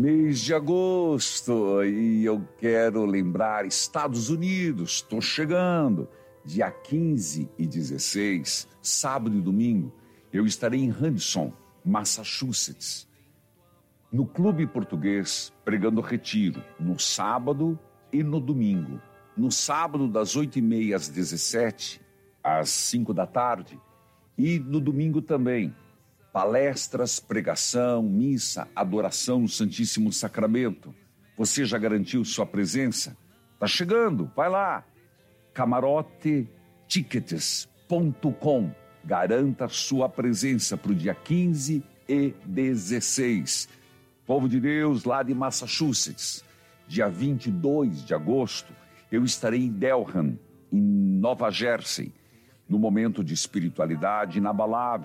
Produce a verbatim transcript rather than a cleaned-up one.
Mês de agosto, e eu quero lembrar Estados Unidos, estou chegando, dia quinze e dezesseis, sábado e domingo, eu estarei em Hudson, Massachusetts, no Clube Português, pregando retiro, no sábado e no domingo. No sábado, das oito e meia às dezessete, às cinco da tarde, e no domingo também. Palestras, pregação, missa, adoração no Santíssimo Sacramento. Você já garantiu sua presença? Tá chegando, vai lá. camarote tickets ponto com. Garanta sua presença para o dia quinze e dezesseis. Povo de Deus, lá de Massachusetts. Dia vinte e dois de agosto, eu estarei em Delham, em Nova Jersey, no momento de espiritualidade inabalável.